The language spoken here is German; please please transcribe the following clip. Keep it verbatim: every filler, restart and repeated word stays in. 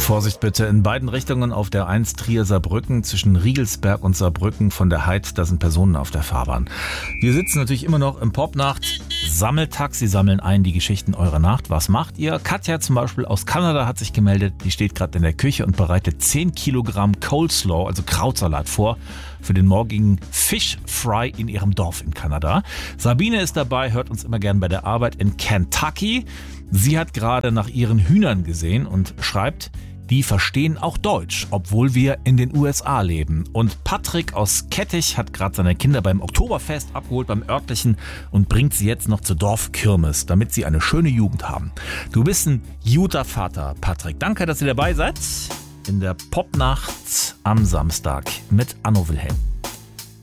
Vorsicht bitte in beiden Richtungen auf der eins Trier-Saarbrücken zwischen Riegelsberg und Saarbrücken von der Heid. Da sind Personen auf der Fahrbahn. Wir sitzen natürlich immer noch im Popnacht. Sammeltaxi sammeln ein die Geschichten eurer Nacht. Was macht ihr? Katja zum Beispiel aus Kanada hat sich gemeldet. Die steht gerade in der Küche und bereitet zehn Kilogramm Coleslaw, also Krautsalat, vor für den morgigen Fish Fry in ihrem Dorf in Kanada. Sabine ist dabei, hört uns immer gern bei der Arbeit in Kentucky. Sie hat gerade nach ihren Hühnern gesehen und schreibt, die verstehen auch Deutsch, obwohl wir in den U S A leben. Und Patrick aus Kettich hat gerade seine Kinder beim Oktoberfest abgeholt, beim örtlichen, und bringt sie jetzt noch zur Dorfkirmes, damit sie eine schöne Jugend haben. Du bist ein guter Vater, Patrick. Danke, dass ihr dabei seid in der Popnacht am Samstag mit Anno Wilhelm.